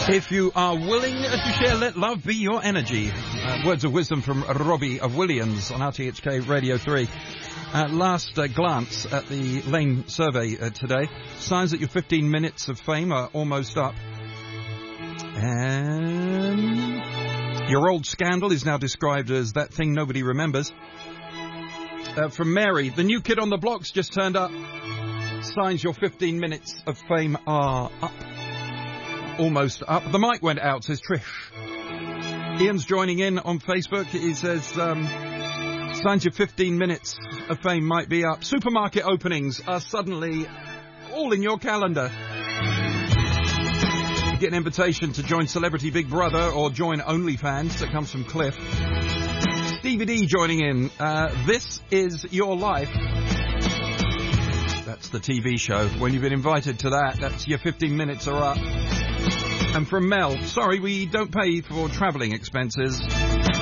If you are willing to share, let love be your energy. Words of wisdom from Robbie of Williams on RTHK Radio 3. Last glance at the Lane survey today. Signs that your 15 minutes of fame are almost up. And your old scandal is now described as that thing nobody remembers. From Mary, the new kid on the block's just turned up. Signs your 15 minutes of fame are up. Almost up. The mic went out, says Trish. Ian's joining in on Facebook. He says, signs your 15 minutes of fame might be up. Supermarket openings are suddenly all in your calendar. You get an invitation to join Celebrity Big Brother or join OnlyFans. That comes from Cliff. Stevie D joining in. This is your life. That's the TV show. When you've been invited to that, that's your 15 minutes are up. And from Mel, sorry, we don't pay for travelling expenses.